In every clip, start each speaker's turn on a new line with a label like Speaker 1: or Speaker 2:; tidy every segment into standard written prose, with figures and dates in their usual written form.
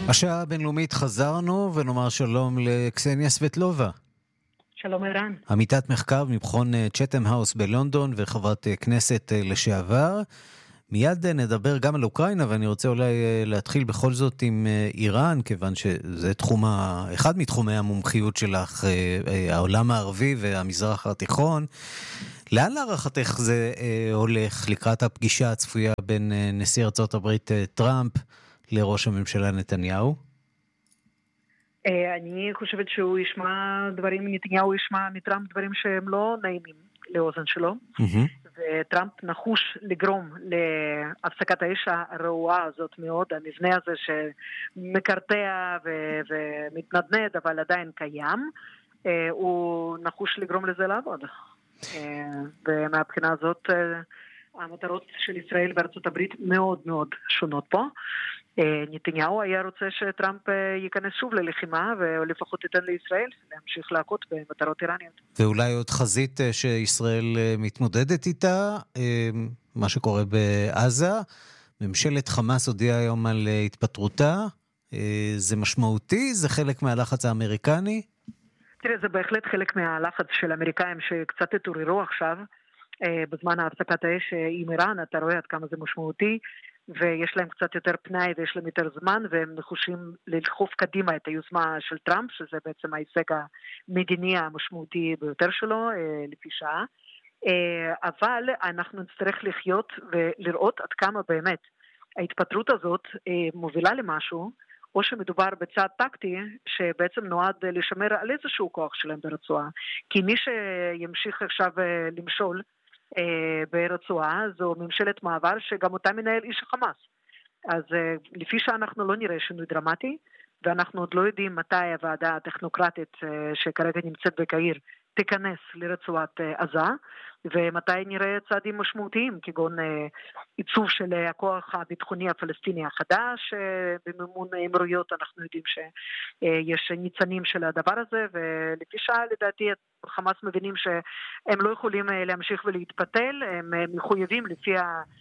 Speaker 1: השעה הבינלאומית חזרנו ונאמר שלום לקסניה סבטלובה.
Speaker 2: שלום ערן.
Speaker 1: עמיתת מחקר ממכון צ'טם האוס בלונדון וחברת כנסת לשעבר. מיד נדבר גם על אוקראינה, ואני רוצה אולי להתחיל בכל זאת עם איראן, כיוון שזה אחד מתחומי המומחיות שלך, העולם הערבי והמזרח התיכון. לאן להערכתך זה הולך לקראת הפגישה הצפויה בין נשיא ארצות הברית טראמפ לראש הממשלה נתניהו?
Speaker 2: אני חושבת שהוא ישמע דברים, נתניהו ישמע מטראמפ דברים שהם לא נעימים לאוזן שלו. וטראמפ נחוש לגרום להפסקת האש הרעועה הזאת מאוד, המבנה הזה שמקרטע ומתנדנד אבל עדיין קיים, הוא נחוש לגרום לזה לעבוד. ומהבחינה הזאת המטרות של ישראל וארצות הברית מאוד מאוד שונות פה. נתניהו היה רוצה שטראמפ ייכנס שוב ללחימה, ולפחות ייתן לישראל להמשיך להכות במטרות איראניות.
Speaker 1: ואולי עוד חזית שישראל מתמודדת איתה, מה שקורה בעזה. ממשלת חמאס הודיעה היום על התפטרותה. זה משמעותי? זה חלק מהלחץ האמריקני?
Speaker 2: תראה, זה בהחלט חלק מהלחץ של האמריקאים שקצת התעוררו עכשיו, בזמן ההפסקת האש עם איראן. אתה רואה עד כמה זה משמעותי, ויש להם קצת יותר פנאי ויש להם יותר זמן, והם נחושים לדחוף קדימה את היוזמה של טראמפ, שזה בעצם ההישג המדיני המשמעותי ביותר שלו לפי שעה. אבל אנחנו נצטרך לחיות ולראות עד כמה באמת ההתפטרות הזאת מובילה למשהו, או שמדובר בצעד טקטי שבעצם נועד לשמר על איזשהו כוח שלהם ברצועה. כי מי שימשיך עכשיו למשול ברצועה זו ממשלת מעבר שגם אותה מנהל איש החמאס. אז לפי שאנחנו לא נראה שינוי דרמטי, ואנחנו עוד לא יודעים מתי הוועדה הטכנוקרטית שכרגע נמצאת בקהיר תיכנס לרצועת עזה, ומתי נראה צעדים משמעותיים, כגון עיצוב של הכוח הביטחוני הפלסטיני החדש, במימון האמירויות אנחנו יודעים שיש ניצנים של הדבר הזה, ולפי שעה לדעתי חמאס מבינים שהם לא יכולים להמשיך ולהתפתל, הם מחויבים לפי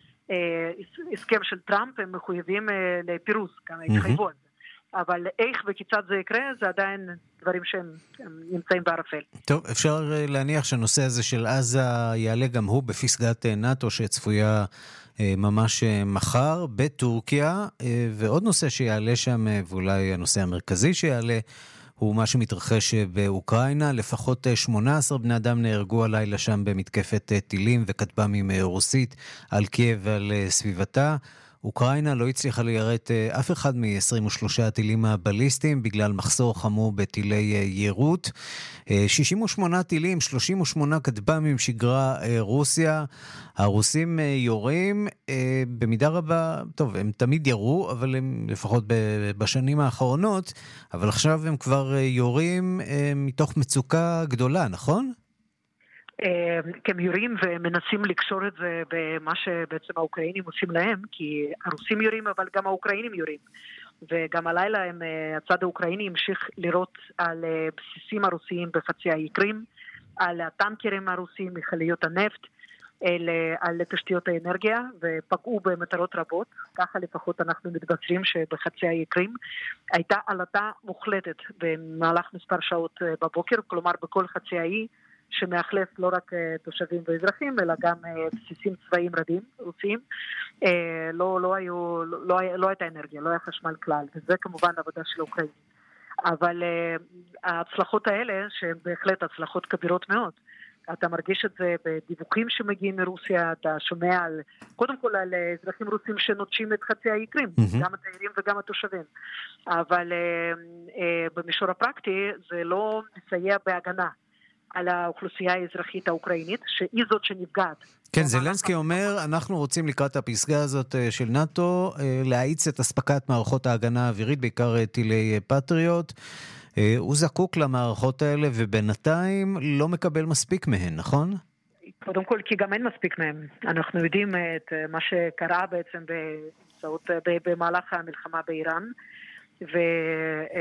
Speaker 2: ההסכם של טראמפ, הם מחויבים לפירוז, כאן התחייבו על זה. אבל איך וכיצד זה יקרה, זה עדיין דברים שהם נמצאים בערפל.
Speaker 1: טוב, אפשר להניח שהנושא הזה של עזה יעלה גם הוא בפסגת נאטו שצפויה ממש מחר בטורקיה, ועוד נושא שיעלה שם, ואולי הנושא המרכזי שיעלה, הוא מה שמתרחש באוקראינה. לפחות 18 בני אדם נהרגו הלילה שם במתקפת טילים וכטב"מים רוסית על קייב ועל סביבתה. אוקראינה לא הצליחה ליירט אף אחד מ-23 הטילים הבליסטיים בגלל מחסור חמור בטילי יירוט. 68 טילים, 38 כטב"מים שגרה רוסיה. הרוסים יורים במידה רבה, טוב, הם תמיד ירו, אבל הם לפחות בשנים האחרונות, אבל עכשיו הם כבר יורים מתוך מצוקה גדולה, נכון?
Speaker 2: הם יורים ומנסים לקשור את זה במה שבעצם האוקראינים עושים להם, כי הרוסים יורים אבל גם האוקראינים יורים, וגם הלילה הצד האוקראיני המשיך לירות על בסיסים הרוסיים בחצי האי קרים, על הטנקרים הרוסיים, מכליות הנפט, על תשתיות האנרגיה, ופגעו במטרות רבות. ככה לפחות אנחנו מתבשרים שבחצי האי קרים הייתה עלטה מוחלטת במהלך מספר שעות בבוקר, כלומר בכל חצי האי, שמאכלס לא רק תושבים ואזרחים, אלא גם בסיסים צבאיים רבים, רוסיים. לא הייתה אנרגיה, לא היה חשמל כלל, וזה כמובן עבודה של אוקראינים. אבל ההצלחות האלה, שהן בהחלט הצלחות כבירות מאוד, אתה מרגיש את זה בדיווחים שמגיעים מרוסיה, אתה שומע קודם כל על אזרחים רוסים שנוטשים את חצי האי קרים, גם התיירים וגם התושבים. אבל במישור הפרקטי זה לא מסייע בהגנה על האוכלוסייה האזרחית האוקראינית, שהיא זאת שנפגעת.
Speaker 1: כן, זלנסקי אומר, אנחנו רוצים לקראת הפסגה הזאת של נאטו, להאיץ את אספקת מערכות ההגנה האווירית, בעיקר טילי פטריוט. הוא זקוק למערכות האלה, ובינתיים לא מקבל מספיק מהן, נכון?
Speaker 2: קודם כל, כי גם אין מספיק מהן. אנחנו יודעים את מה שקרה בעצם במהלך המלחמה באיראן,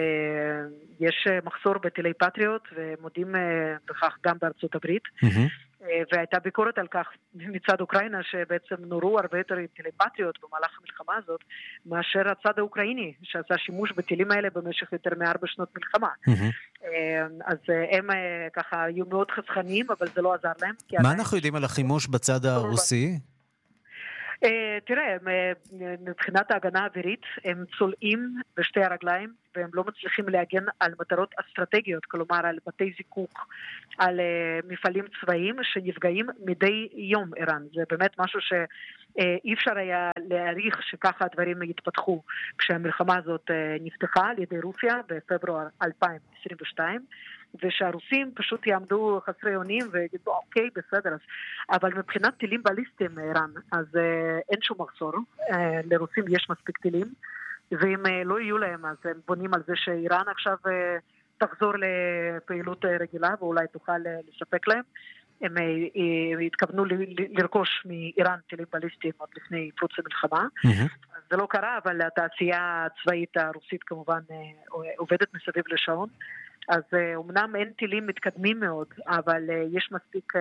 Speaker 2: ויש מחסור בטילי פטריוט, ומודים בכך גם בארצות הברית. והייתה ביקורת על כך מצד אוקראינה, שבעצם נורו הרבה יותר טלפתיות במהלך המלחמה הזאת, מאשר הצד האוקראיני, שעשה שימוש בטילים האלה במשך יותר מ4 שנות מלחמה. אז הם ככה היו מאוד חסכניים, אבל זה לא עזר להם.
Speaker 1: מה אנחנו יודעים על החימוש בצד הרוסי?
Speaker 2: תראה, מבחינת ההגנה האווירית, הם צולעים בשתי הרגליים, והם לא מצליחים להגן על מטרות אסטרטגיות, כלומר על בתי זיקוק, על מפעלים צבאיים שנפגעים מדי יום איראן. זה באמת משהו שאי אפשר היה להעריך שככה הדברים יתפתחו, כשהמלחמה הזאת נפתחה על ידי רוסיה בפברואר 2022, ושהרוסים פשוט יעמדו חסרי אונים ויגידו, אוקיי, בסדר. אבל מבחינת טילים בליסטיים מאיראן, אז אין שום מחסור. לרוסים יש מספיק טילים, ואם לא יהיו להם, אז הם בונים על זה שאיראן עכשיו תחזור לפעילות רגילה, ואולי תוכל לספק להם. הם התכוונו לרכוש מאיראן טילים בליסטיים עוד לפני פרוץ המלחמה. זה לא קרה, אבל התעשייה הצבאית הרוסית כמובן עובדת מסביב לשעון. אז אומנם אין טילים מתקדמים מאוד, אבל יש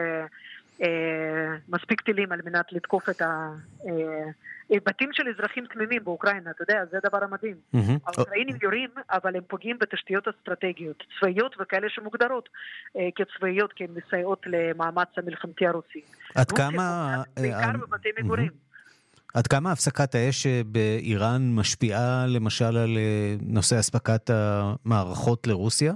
Speaker 2: מספיק טילים על מנת לתקוף את בתים של אזרחים תמימים באוקראינה, אתה יודע, זה דבר המדהים. האוקראינים יורים, אבל הם פוגעים בתשתיות אסטרטגיות, צבאיות וכאלה שמוגדרות כצבאיות, כי הן מסייעות למאמץ המלחמתי הרוסי.
Speaker 1: עד כמה...
Speaker 2: בעיקר בבתי מגורים.
Speaker 1: עד כמה הפסקת האש באיראן משפיעה למשל על נושא אספקת המערכות לרוסיה?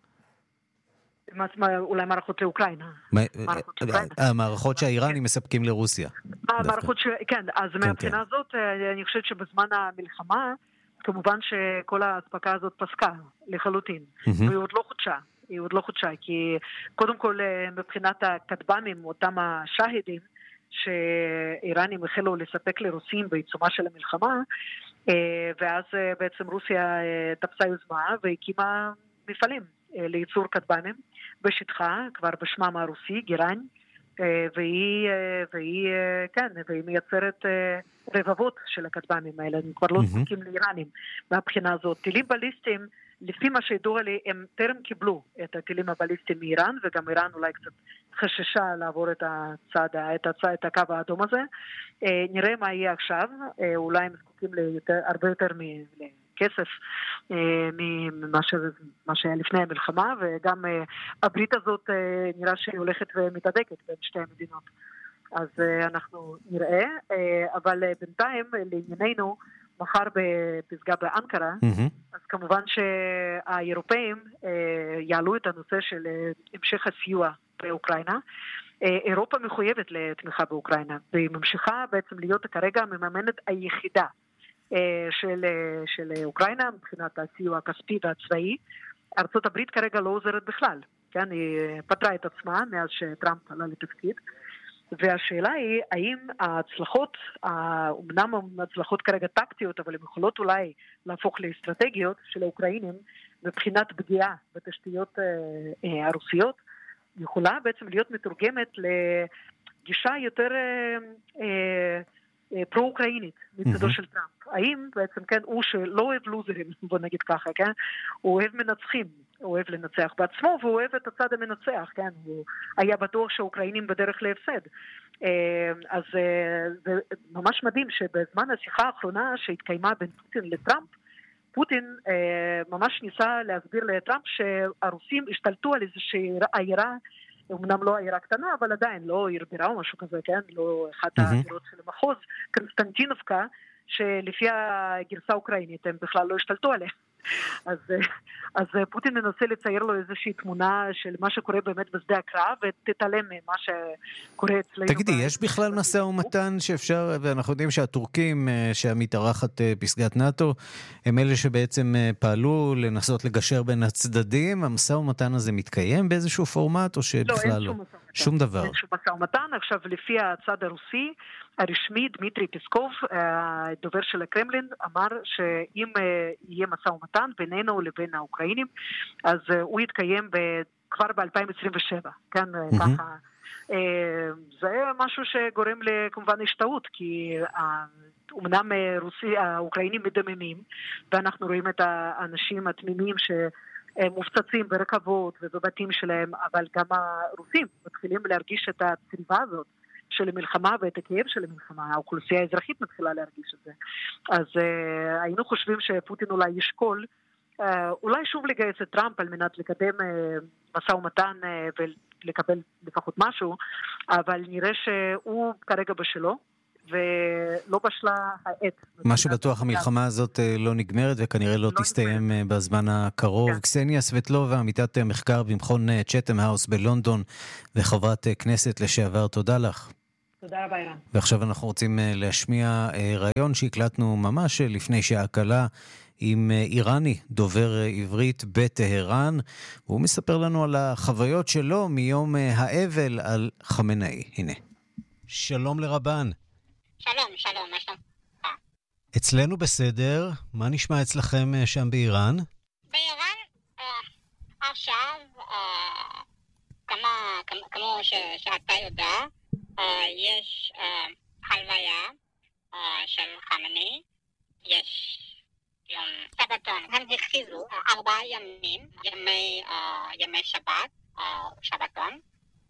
Speaker 2: אולי מערכות לאוקראינה.
Speaker 1: המערכות שהאיראנים מספקים לרוסיה.
Speaker 2: כן, אז מהבחינה הזאת, אני חושבת שבזמן המלחמה, כמובן שכל ההספקה הזאת פסקה לחלוטין, והיא עוד לא חודשה, כי קודם כל מבחינת הכטב"מים, אותם השהידים, שאיראנים החלו לספק לרוסים בעיצומה של המלחמה, ואז בעצם רוסיה תפסה יוזמה והקימה מפעלים לייצור כטב"מים בשטחה, כבר בשמם הרוסי, גירן, והיא מייצרת רבבות של הכטב"מים האלה, הם כבר לא זקוקים לאיראנים. מהבחינה הזאת, טילים בליסטיים, לפי מה שידוע לי, הם טרם קיבלו את הטילים הבליסטיים מאיראן, וגם איראן אולי קצת חששה לעבור את הקו האדום הזה. נראה מה יהיה עכשיו, אולי הם זקוקים הרבה יותר כסף ממה שהיה לפני המלחמה, וגם הברית הזאת נראה שהיא הולכת ומתהדקת בין שתי המדינות. אז אנחנו נראה, אבל בינתיים לענייננו, מחר בפסגה באנקרה, אז כמובן שהאירופאים יעלו את הנושא של המשך הסיוע באוקראינה. אירופה מחויבת לתמיכה באוקראינה, והיא ממשיכה בעצם להיות כרגע המממנת היחידה של אוקראינה, מבחינת הסיוע הכספי והצבאי. ארצות הברית כרגע לא עוזרת בכלל, כן? היא פתרה את עצמה מאז שטראמפ עלה לתפקיד, והשאלה היא, האם ההצלחות, אמנם ההצלחות כרגע טקטיות, אבל הן יכולות אולי להפוך לאסטרטגיות של האוקראינים, מבחינת פגיעה בתשתיות הרוסיות, יכולה בעצם להיות מתורגמת לגישה יותר פרו-אוקראינית מצדו של טראמפ. האם בעצם, כן, הוא שלא אוהב לוזרים, בוא נגיד ככה, כן? הוא אוהב מנצחים, הוא אוהב לנצח בעצמו, והוא אוהב את הצד המנצח, כן? הוא היה בטוח שהאוקראינים בדרך להפסד. אז זה ממש מדהים שבזמן השיחה האחרונה שהתקיימה בין פוטין לטראמפ, פוטין ממש ניסה להסביר לטראמפ שהרוסים השתלטו על איזושהי עיירה, אמנם לא עיירה קטנה, אבל עדיין לא עיר בירה או משהו כזה, כן? לא אחת העירות של המחוז, קונסטנטינובקה, שלפי הגרסה האוקראינית הם בכלל לא השתלטו עליה. אז פוטין מנסה לצייר לו איזושהי תמונה של מה שקורה באמת בשדה הקרב, ותתעלם ממה שקורה אצלנו.
Speaker 1: תגידי, יש בכלל משא ומתן שאפשר, ואנחנו יודעים שהטורקים שהמתארחת פסגת נאטו, הם אלה שבעצם פעלו לנסות לגשר בין הצדדים, המשא ומתן הזה מתקיים באיזשהו פורמט, או שבכלל לא? שום דבר.
Speaker 2: אין שום משא ומתן. עכשיו, לפי הצד הרוסי, הרשמי, דמיטרי פסקוב, הדובר של הקרמלין, אמר שאם יהיה משא ומתן בינינו לבין האוקראינים, אז הוא יתקיים כבר ב-2027, כן, ככה. זה משהו שגורם לכמובן השתאות, כי אמנם האוקראינים מדממים, ואנחנו רואים את האנשים התמימים מופצצים ברכבות ובבתים שלהם, אבל גם הרוסים מתחילים להרגיש את הצריבה הזאת של המלחמה ואת הכאב של המלחמה. האוכלוסייה האזרחית מתחילה להרגיש את זה. אז היינו חושבים שפוטין אולי ישקול, אולי שוב לגייס את טראמפ על מנת לקדם משא ומתן ולקבל לפחות משהו, אבל נראה שהוא כרגע בשלו, ולא בשלה העת.
Speaker 1: מה שבטוח, המלחמה הזאת לא נגמרת וכנראה לא תסתיים בזמן הקרוב. קסניה סבטלובה, עמיתת מחקר במכון צ'אטם האוס בלונדון וחברת כנסת לשעבר, תודה לך.
Speaker 2: תודה רבה, אירן.
Speaker 1: ועכשיו אנחנו רוצים להשמיע רעיון שהקלטנו ממש לפני שעה קלה עם איראני, דובר עברית בטהרן, והוא מספר לנו על החוויות שלו מיום האבל על חמינאי. הנה. שלום לרבן.
Speaker 3: שלום, מה שלום?
Speaker 1: אצלנו בסדר, מה נשמע אצלכם שם באיראן?
Speaker 3: באיראן עכשיו, כמו שאתה יודע, יש הלוויה של חמינאי, יש יום שבתון, הם הכריזו 4 ימים, ימי שבת, שבתון,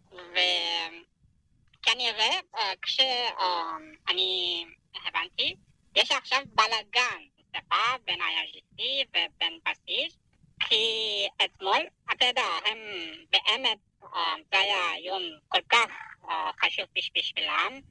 Speaker 3: וכנראה כשאני הבנתי, יש עכשיו בלגן בין IRGC ובין בסיס, כי אתמול, אתה יודע, הם באמת, זה היה יום כל כך חשוב בשבילם,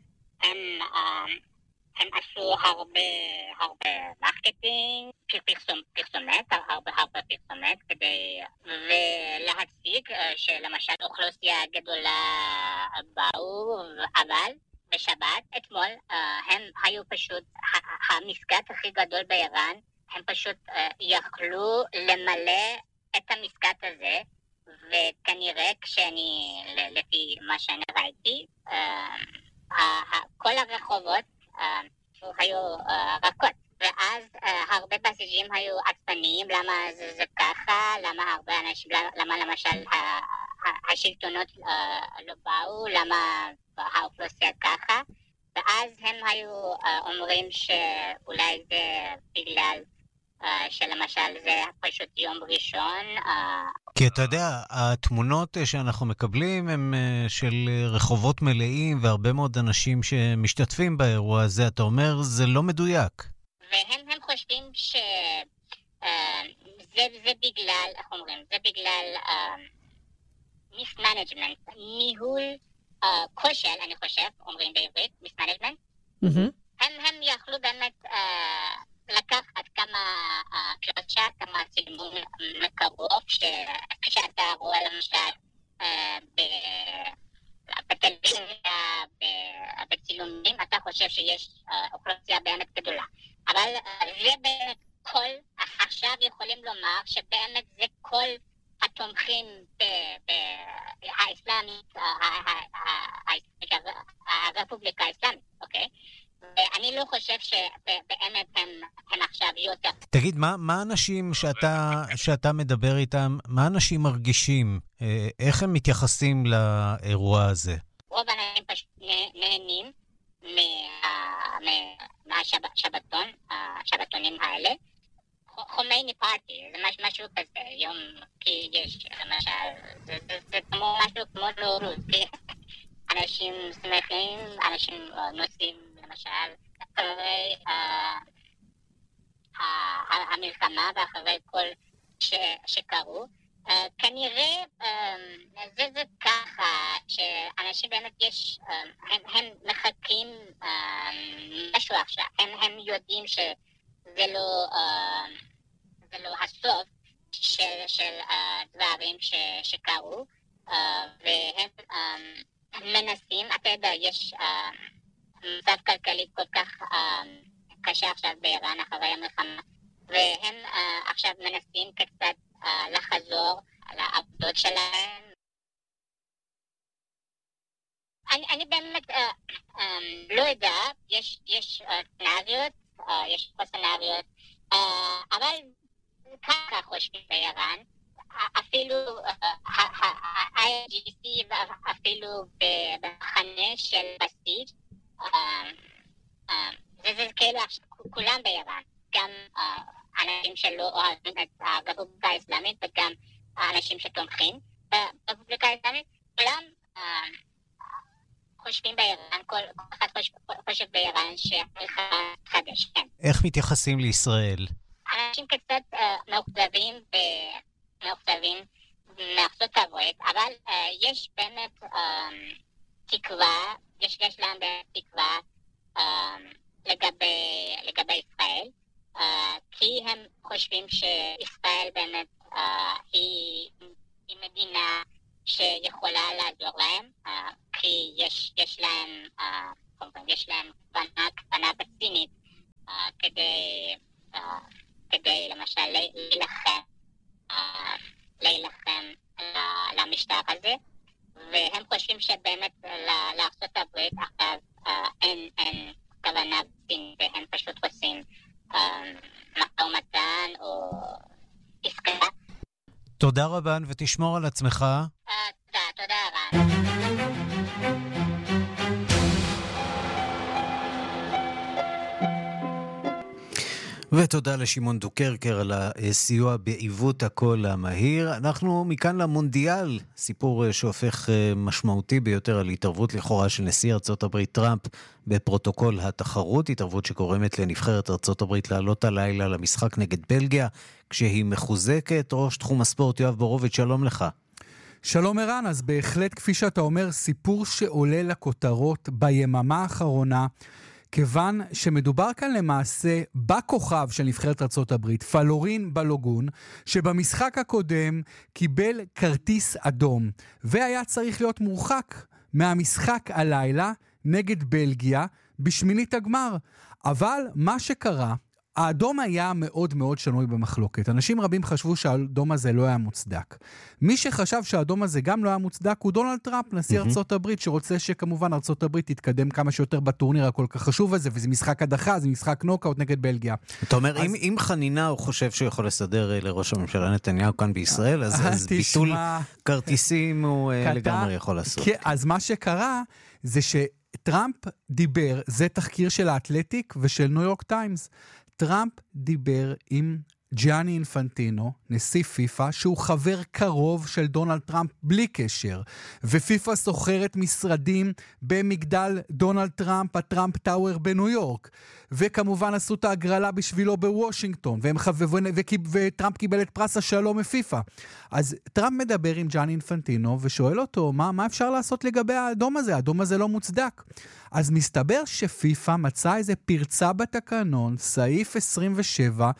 Speaker 3: הם עשו הרבה מרקטינג, הרבה פרסומת כדי להציג שלמשל אוכלוסייה גדולה באו, אבל בשבת אתמול הם היו פשוט, המסגד הכי גדול באיראן, הם פשוט יכלו למלא את המסגד הזה, וכנראה לפי מה שאני ראיתי, כל הרחובות היו רכות, ואז הרבה בסיסים היו עצבניים, למה זה ככה, למה למשל השלטונות לא באו, למה האוכלוסייה ככה, ואז הם היו אומרים שאולי זה בגלל שלמשל זה פשוט יום ראשון.
Speaker 1: כי אתה יודע, התמונות שאנחנו מקבלים הם של רחובות מלאים והרבה מאוד אנשים שמשתתפים באירוע הזה. אתה אומר, זה לא מדויק.
Speaker 3: והם חושבים שזה בגלל, איך אומרים, זה בגלל מיסמנג'מנט, ניהול כושל, אני חושב, אומרים בעברית, מיסמנג'מנט. הם יכלו באמת לקחת כמה קלושה, כמה צילמון מקרוב, כשאתה רואה למשל בטלוויזיה, בצילומים, אתה חושב שיש אוכלוסייה באמת גדולה. אבל זה באמת כל, עכשיו יכולים לומר שבאמת זה כל התומכים האסלאמית, הרפובליקה האסלאמית, אוקיי? ואני לא חושב שבאמת הם עכשיו יותר.
Speaker 1: תגיד, מה אנשים שאתה מדבר איתם, מה אנשים מרגישים? איך הם מתייחסים לאירוע הזה?
Speaker 3: רוב האנשים פשוט נהנים מהשבתונים האלה. חומייני פארטי, זה משהו כזה, יום, כי יש, למשל, זה כמו משהו כמו נורות, אנשים שמחים, אנשים נוסעים, למשל, אחרי המלחמה ואחרי כל שקרו, כנראה זה ככה, שאנשים באמת יש, הם מחכים משהו עכשיו, הם יודעים שזה לא הסוף של דברים שקרו, והם מנסים, אתה יודע, יש מצב כלכלי כל כך קשה עכשיו באיראן אחרי המלחמה, והם עכשיו מנסים קצת לחזור לעבודות שלהם. אני באמת לא יודע, יש סנאריות, יש פה סנאריות, אבל ככה חושבים באיראן, אפילו ה-IRGC ואפילו במחנה של בסיס, זה כאילו כולם באיראן, גם אנשים שלא אוהבים את הרפובליקה האסלאמית וגם האנשים שתומכים ברפובליקה האסלאמית, כולם חושבים באיראן, כל אחד חושב באיראן שהמלחמה חדש, כן.
Speaker 1: איך מתייחסים לישראל?
Speaker 3: אנשים קצת מאוכזבים מארצות הברית, אבל יש באמת תקווה, יש להם באמת תקווה לגבי ישראל, כי הם חושבים שישראל באמת היא מדינה שיכולה לעזור להם, כי יש להם כוונה פלסטינית כדי למשל להילחם למשטר הזה, והם חושבים שבאמת לארצות הברית עכשיו אין כוונה פלסטינית, והם פשוט עושים משא ומתן או עסקה.
Speaker 1: תודה רבה ותשמור על עצמך.
Speaker 3: תודה רבה.
Speaker 1: ותודה לשמעון דוקרקר על הסיוע בעיוות הקול המהיר. אנחנו מכאן למונדיאל, סיפור שהופך משמעותי ביותר על התערבות לכאורה של נשיא ארצות הברית טראמפ בפרוטוקול התחרות, התערבות שקורמת לנבחרת ארצות הברית לעלות הלילה למשחק נגד בלגיה, כשהיא מחוזקת. ראש תחום הספורט יואב בורוביץ', שלום לך.
Speaker 4: שלום ערן, אז בהחלט כפי שאתה אומר, סיפור שעולה לכותרות ביממה האחרונה, כיוון שמדובר כאן למעשה בכוכב של נבחרת ארצות הברית, פלורין בלוגון, שבמשחק הקודם קיבל כרטיס אדום, והיה צריך להיות מורחק מהמשחק הלילה נגד בלגיה בשמינית הגמר. אבל מה שקרה, האדום היה מאוד מאוד שנוי במחלוקת. אנשים רבים חשבו שהאדום הזה לא היה מוצדק. מי שחשב שהאדום הזה גם לא היה מוצדק הוא דונלד טראמפ, נשיא ארצות הברית, שרוצה שכמובן ארצות הברית תתקדם כמה שיותר בטורניר הכל כך חשוב הזה, וזה משחק הדחה, זה משחק נוקאוט נגד בלגיה.
Speaker 1: אתה אומר, אם חנינה הוא חושב שהוא יכול לסדר לראש הממשלה נתניהו כאן בישראל, אז ביטול כרטיסים הוא לגמרי יכול לעשות.
Speaker 4: אז מה שקרה זה שטראמפ דיבר, זה תחקיר של האתלטיק ושל ניו יורק טיימס, טראמפ דיבר עם ג'אני אינפנטינו, נשיא פיפה, שהוא חבר קרוב של דונלד טראמפ בלי קשר, ופיפה סוחרת משרדים במגדל דונלד טראמפ, הטראמפ טאוור בניו יורק, וכמובן עשו את ההגרלה בשבילו בוושינגטון, וטראמפ קיבל את פרס השלום מפיפה. אז טראמפ מדבר עם ג'אני אינפנטינו, ושואל אותו, מה אפשר לעשות לגבי האדום הזה? האדום הזה לא מוצדק. אז מסתבר שפיפה מצא איזה פרצה בתקנון, סעיף 27,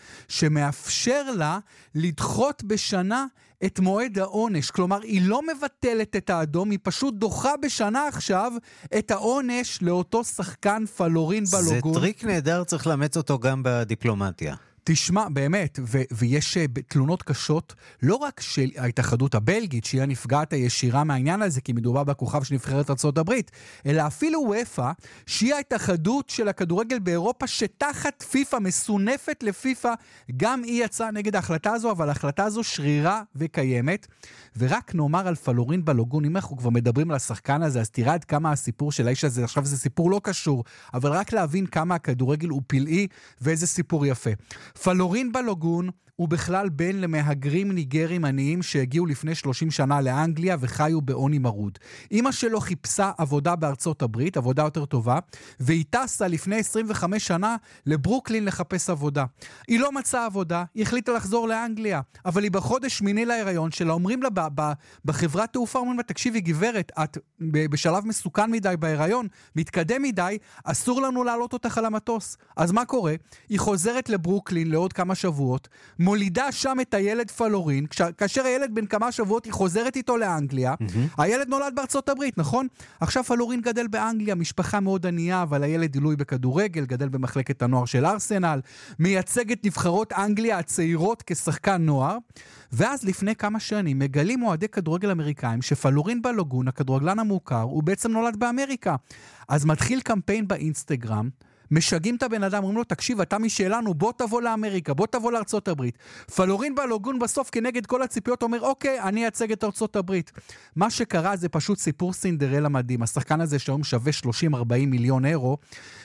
Speaker 4: שמאפשר לה לדחות בשנה את מועד העונש. כלומר, היא לא מבטלת את האדום, היא פשוט דוחה בשנה עכשיו את העונש לאותו שחקן פלורין בלוגון.
Speaker 1: זה טריק נהדר, צריך לאמץ אותו גם בדיפלומטיה.
Speaker 4: תשמע, באמת, ויש תלונות קשות, לא רק של ההתאחדות הבלגית, שהיא הנפגעת הישירה מהעניין הזה, כי מדובר בכוכב של נבחרת ארצות הברית, אלא אפילו וופא, שהיא ההתאחדות של הכדורגל באירופה, שתחת פיפה, מסונפת לפיפה, גם היא יצאה נגד ההחלטה הזו, אבל ההחלטה הזו שרירה וקיימת. ורק נאמר על פלורין בלוגון, אם אנחנו כבר מדברים על השחקן הזה, אז תראה עד כמה הסיפור של האיש הזה, עכשיו זה סיפור לא קשור, אבל רק להבין כמה הכדורגל הוא פלאי, ואיזה סיפור יפה. פלורין בלוגון הוא בכלל בן למהגרים ניגרים עניים שהגיעו לפני 30 שנה לאנגליה וחיו בעוני מרוד. אמא שלו חיפשה עבודה בארצות הברית, עבודה יותר טובה, והיא טסה לפני 25 שנה לברוקלין לחפש עבודה. היא לא מצאה עבודה, היא החליטה לחזור לאנגליה, אבל היא בחודש שמיני להיריון שלה, אומרים לה בחברת תעופה, אומרים לה, תקשיבי גברת, את בשלב מסוכן מדי בהיריון, מתקדם מדי, אסור לנו להעלות אותך על המטוס. אז מה קורה? היא חוזרת לברוקלין לעוד כמה שבועות, מולידה שם את הילד פלורין, כאשר הילד בן כמה שבועות היא חוזרת איתו לאנגליה, הילד נולד בארצות הברית, נכון? עכשיו פלורין גדל באנגליה, משפחה מאוד ענייה, אבל הילד דילוי בכדורגל, גדל במחלקת הנוער של ארסנל, מייצג את נבחרות אנגליה הצעירות כשחקן נוער, ואז לפני כמה שנים מגלים אוהדי כדורגל אמריקאים שפלורין בלוגון, הכדורגלן המוכר, הוא בעצם נולד באמריקה. אז מתחיל קמפיין באינסטגרם, משגעים את הבן אדם, אומרים לו, תקשיב, אתה משאלנו, בוא תבוא לאמריקה, בוא תבוא לארצות הברית. פלורין בלוגון בסוף כנגד כל הציפיות אומר, אוקיי, אני אייצג את ארצות הברית. מה שקרה זה פשוט סיפור סינדרלה מדהים. השחקן הזה שהיום שווה 30-40 מיליון אירו,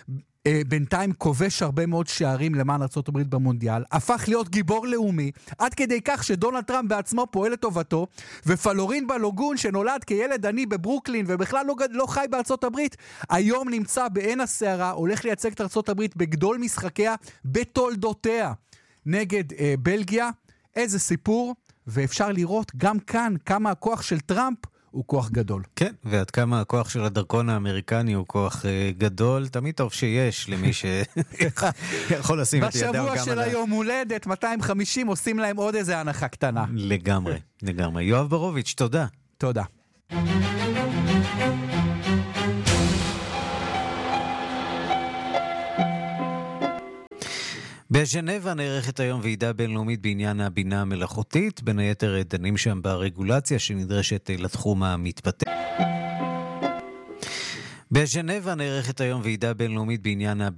Speaker 4: בינתיים כובש הרבה מאוד שערים למען ארצות הברית במונדיאל, הפך להיות גיבור לאומי, עד כדי כך שדונלד טראמפ בעצמו פועל לטובתו, ופלורין בלוגון שנולד כילד עני בברוקלין, ובכלל לא חי בארצות הברית, היום נמצא בעין הסערה, הולך לייצג את ארצות הברית בגדול משחקיה בתולדותיה, נגד בלגיה. איזה סיפור, ואפשר לראות גם כאן כמה הכוח של טראמפ הוא כוח גדול.
Speaker 1: כן, ועד כמה הכוח של הדרכון האמריקני הוא כוח גדול, תמיד טוב שיש למי שיכול לשים את ידיו גם
Speaker 4: בשבוע של היום הולדת 250 עושים להם עוד איזה הנחה קטנה.
Speaker 1: לגמרי, לגמרי. יואב ברוביץ', תודה.
Speaker 4: תודה.
Speaker 1: בז'נבה נערכת היום ועידה בינלאומית בעניין הבינה המלאכותית, בין היתר דנים שם ברגולציה שנדרשת לתחום המתפתח. בז'נבה נערכת היום ועידה בינלאומית בעניין